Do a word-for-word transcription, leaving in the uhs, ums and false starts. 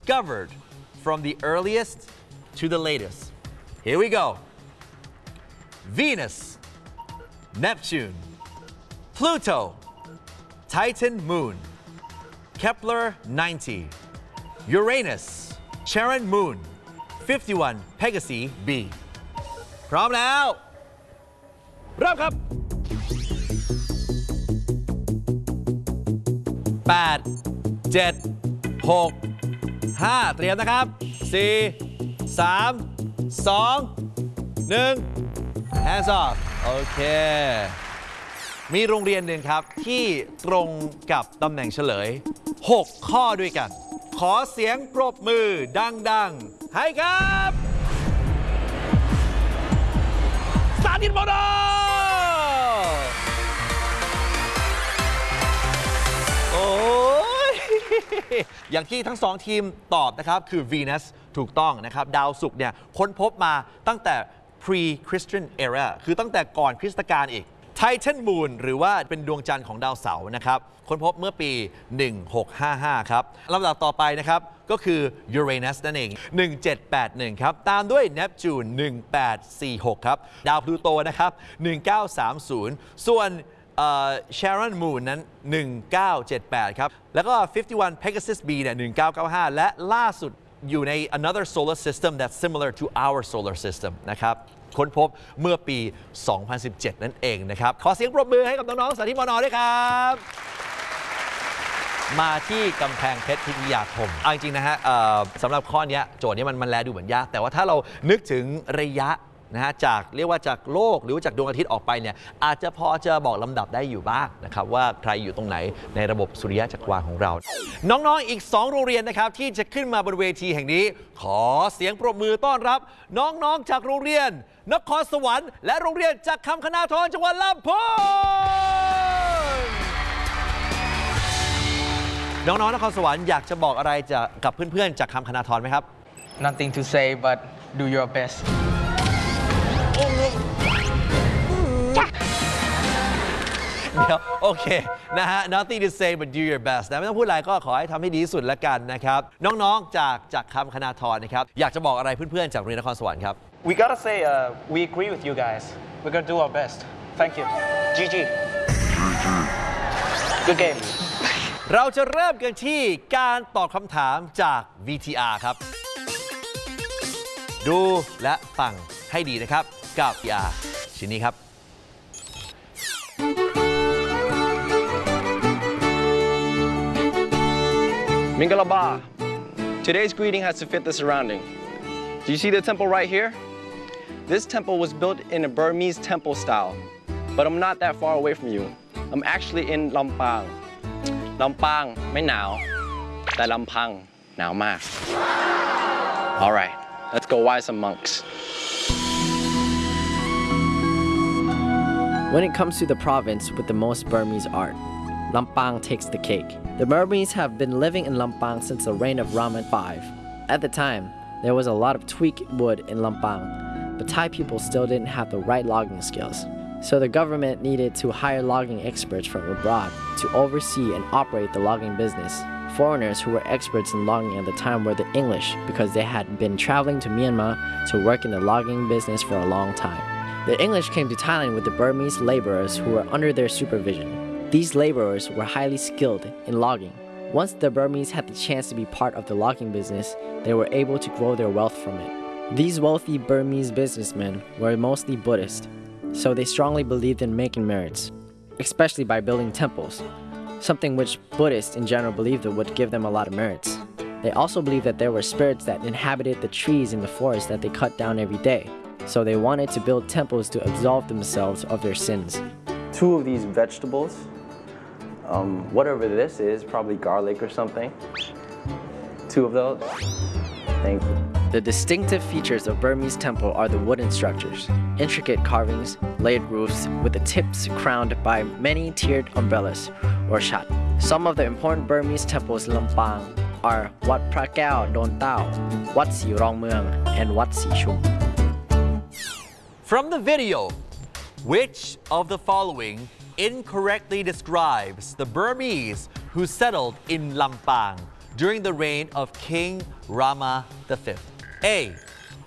discovered from the earliest to the latest. Here we go. Venus, Neptune, Pluto, Titan Moon, Kepler ninety, Uranus, Charon Moon, fifty-one Pegasi B พร้อมแล้วเริ่มครับแปด เจ็ด หก ห้าเตรียมนะครับสี่ สาม สอง หนึ่ง hands off โอเคมีโรงเรียนหนึ่งครับที่ตรงกับตำแหน่งเฉลยหกข้อด้วยกันขอเสียงปรบมือดังๆให้ครับสาธิตโมโนโอ้ยอย่างที่ทั้งสองทีมตอบนะครับคือ Venus ถูกต้องนะครับดาวศุกร์เนี่ยค้นพบมาตั้งแต่ pre-Christian era คือตั้งแต่ก่อนคริสตกาลอีก Titan Moon หรือว่าเป็นดวงจันทร์ของดาวเสาร์นะครับค้นพบเมื่อปี หนึ่งพันหกร้อยห้าสิบห้า ครับลำดับต่อไปนะครับก็คือ Uranus นั่นเอง หนึ่งพันเจ็ดร้อยแปดสิบเอ็ด ครับตามด้วย Neptune หนึ่งพันแปดร้อยสี่สิบหก ครับดาวพลูโตนะครับ หนึ่งพันเก้าร้อยสามสิบ ส่วน Charon Moon นั้น หนึ่งพันเก้าร้อยเจ็ดสิบแปด ครับแล้วก็ ห้าสิบเอ็ด Pegasus B เนี่ย หนึ่งพันเก้าร้อยเก้าสิบห้า และล่าสุดอยู่ใน another solar system that's similar to our solar system นะครับค้นพบเมื่อปี สองพันสิบเจ็ด นั่นเองนะครับขอเสียงปรบมือให้กับน้องๆสาธิตมน.ด้วยครับมาที่กำแพงเพชรพิทยาคมเอาจริงๆนะฮะสำหรับข้อนี้โจทย์นี้มันมันแลดูเหมือนยากแต่ว่าถ้าเรานึกถึงระยะนะฮะจากเรียกว่าจากโลกหรือว่าจากดวงอาทิตย์ออกไปเนี่ยอาจจะพอจะบอกลำดับได้อยู่บ้างนะครับว่าใครอยู่ตรงไหนในระบบสุริยะจักรวาลของเราน้องๆอีกสองโรงเรียนนะครับที่จะขึ้นมาบนเวทีแห่งนี้ขอเสียงปรบมือต้อนรับน้องๆจากโรงเรียนนครสวรรค์และโรงเรียนจากคำคณาธรจังหวัดลำพูนน้องๆนครสวรรค์อยากจะบอกอะไรจะกับเพื่อนๆจากคำคณาธรไหมครับ Nothing to say but do your best เดี๋ยวโอเคนะฮะ nothing to say but do your best นะไม่ต้องพูดอะไรก็ขอให้ทำให้ดีที่สุดละกันนะครับน้องๆจากจากคำคณาธรนะครับอยากจะบอกอะไรเพื่อนๆจากโรงเรียนนครสวรรค์ครับ We gotta say uh, we agree with you guys we're gonna do our best thank you จี จี Good game เราจะเริ่มกันที่การตอบคำถามจาก วี ที อาร์ ครับดูและฟังให้ดีนะครับกับ วี ที อาร์ ชิ้นนี้ครับ Mingalaba. Today's greeting has to fit the surrounding. Do you see the temple right here? This temple was built in a Burmese temple style, but I'm not that far away from you. I'm actually in Lampang. Lampang ไม่หนาวแต่ลำพังหนาวมาก All right, let's go wise some monks. When it comes to the province with the most Burmese art, Lampang takes the cake. The Burmese have been living in Lampang since the reign of Rama the Fifth. At the time, there was a lot of teak wood in Lampang, but Thai people still didn't have the right logging skills. So the government needed to hire logging experts from abroad to oversee and operate the logging business. Foreigners who were experts in logging at the time were the English because they had been traveling to Myanmar to work in the logging business for a long time. The English came to Thailand with the Burmese laborers who were under their supervision. These laborers were highly skilled in logging. Once the Burmese had the chance to be part of the logging business, they were able to grow their wealth from it. These wealthy Burmese businessmen were mostly Buddhist, so they strongly believed in making merits, especially by building temples, something which Buddhists in general believed that would give them a lot of merits. They also believed that there were spirits that inhabited the trees in the forest that they cut down every day, so they wanted to build temples to absolve themselves of their sins. Two of these vegetables, um, whatever this is, probably garlic or something. Two of those. Thank you. The distinctive features of Burmese temple are the wooden structures, intricate carvings, laid roofs, with the tips crowned by many tiered umbrellas, or shat. Some of the important Burmese temples in Lampang are Wat Phra Kaew Don Tao, Wat Si Rong Mueang, and Wat Si Chum. From the video, which of the following incorrectly describes the Burmese who settled in Lampang during the reign of King Rama the fifth? A.